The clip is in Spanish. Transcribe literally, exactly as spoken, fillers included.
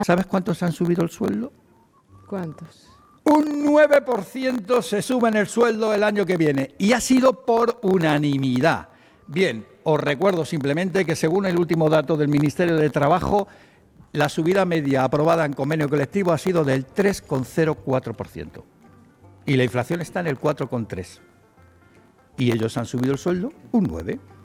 ¿Sabes cuántos han subido el sueldo? ¿Cuántos? Un nueve por ciento se sube en el sueldo el año que viene y ha sido por unanimidad. Bien, os recuerdo simplemente que según el último dato del Ministerio de Trabajo, la subida media aprobada en convenio colectivo ha sido del tres coma cero cuatro por ciento y la inflación está en el cuatro coma tres por ciento y ellos han subido el sueldo un nueve por ciento.